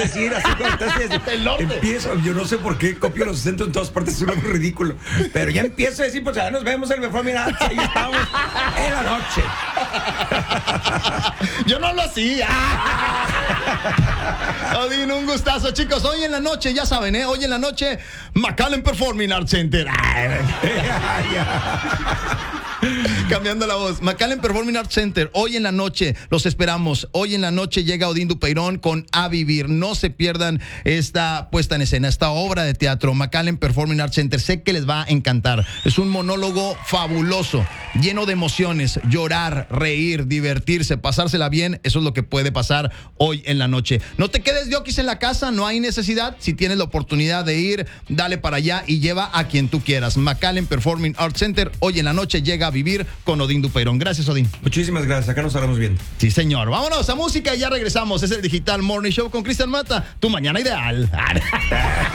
decir así cuando estás El norte. empiezo, yo no sé por qué copio los acentos en todas partes, es muy ridículo. Pero ya empiezo a decir, pues ya nos vemos en el Performing Arts, ahí estamos en la noche. Yo no lo hacía. Odín, un gustazo, chicos. Hoy en la noche, ya saben, hoy en la noche, McAllen Performing Arts Center. Cambiando la voz. McAllen Performing Arts Center, hoy en la noche los esperamos. Hoy en la noche llega Odín Dupeirón con A Vivir. No se pierdan esta puesta en escena, esta obra de teatro, McAllen Performing Arts Center. Sé que les va a encantar. Es un monólogo fabuloso, lleno de emociones, llorar, reír, divertirse, pasársela bien. Eso es lo que puede pasar hoy en la noche. No te quedes de oquis en la casa, no hay necesidad. Si tienes la oportunidad de ir, dale para allá y lleva a quien tú quieras. McAllen Performing Arts Center, hoy en la noche llega A Vivir con Odín Dupeirón. Gracias, Odín. Muchísimas gracias, acá nos hablamos bien. Sí, señor. Vámonos a música y ya regresamos. Es el Digital Morning Show con Cristian Mata, tu mañana ideal.